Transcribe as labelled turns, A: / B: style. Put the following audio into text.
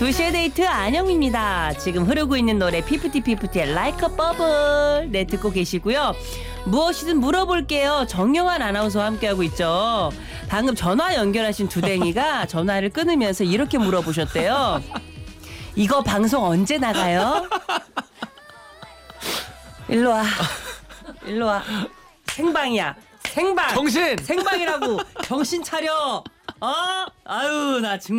A: 2시의 데이트 안영입니다. 지금 흐르고 있는 노래 피프티피프티의 Like a Bubble 네 듣고 계시고요. 무엇이든 물어볼게요. 정영환 아나운서와 함께하고 있죠. 방금 전화 연결하신 두댕이가 전화를 끊으면서 이렇게 물어보셨대요. 이거 방송 언제 나가요? 일로 와. 일로 와. 생방이야. 생방.
B: 정신.
A: 생방이라고. 정신 차려. 아유 나 정말.